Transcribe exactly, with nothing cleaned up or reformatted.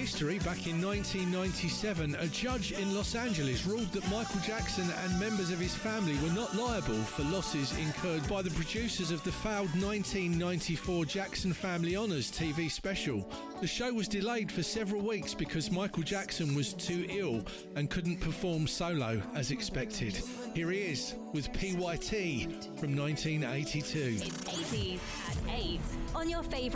history, back in nineteen ninety-seven, a judge in Los Angeles ruled that Michael Jackson and members of his family were not liable for losses incurred by the producers of the failed nineteen ninety-four Jackson Family Honours T V special. The show was delayed for several weeks because Michael Jackson was too ill and couldn't perform solo as expected. Here he is with P Y T from nineteen eighty-two. It's eighties at eight on your favourite